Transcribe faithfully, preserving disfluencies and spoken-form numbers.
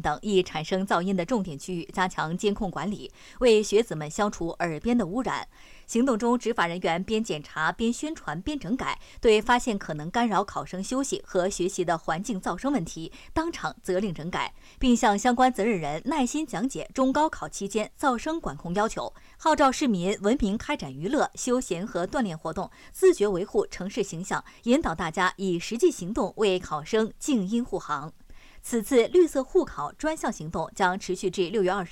等易产生噪音的重点区域加强监控管理，为学子们消除耳边的污染。行动中，执法人员边检查边宣传边整改，对发现可能干扰考生休息和学习的环境噪声问题，当场责令整改，并向相关责任人耐心讲解中高考期间噪声管控要求，号召市民文明开展娱乐、休闲和锻炼活动，自觉维护城市形象，引导大家以实际行动为考生静音护航。此次绿色护考专项行动将持续至六月二十